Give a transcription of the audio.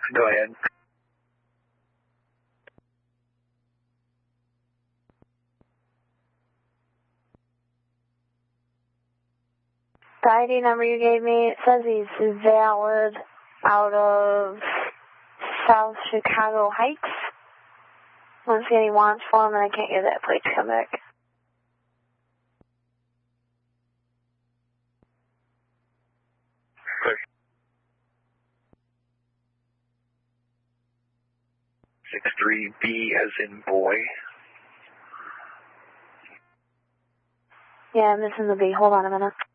Go ahead. The ID number you gave me, it says he's valid out of South Chicago Heights. Let's see any wants for him, and I can't get that plate to come back. Clear. 63B as in boy. Yeah, I'm missing the B. Hold on a minute.